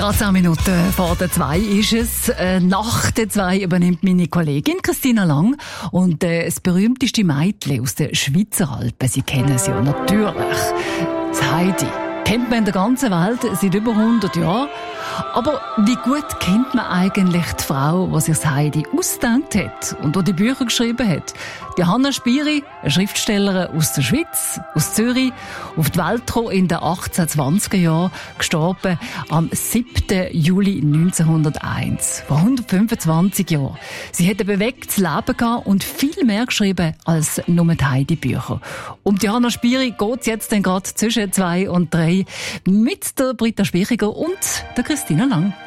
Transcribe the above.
Gerade 10 Minuten vor der 2 ist es. Nach der 2 übernimmt meine Kollegin Christina Lang und das berühmteste Mädchen aus den Schweizer Alpen. Sie kennen sie ja natürlich. Das Heidi kennt man in der ganzen Welt seit über 100 Jahren. Aber wie gut kennt man eigentlich die Frau, die sich das Heidi ausgedacht hat und die die Bücher geschrieben hat? Die Hanna Spiri, eine Schriftstellerin aus der Schweiz, aus Zürich, auf die Welt gekommen in den 1820er Jahren, gestorben am 7. Juli 1901, vor 125 Jahren. Sie hat ein bewegtes Leben gehabt und viel mehr geschrieben als nur die Heidi-Bücher. Um die Hanna Spiri geht es jetzt dann gerade zwischen 2 und 3 mit der Britta Spichiger und der Christina Lang.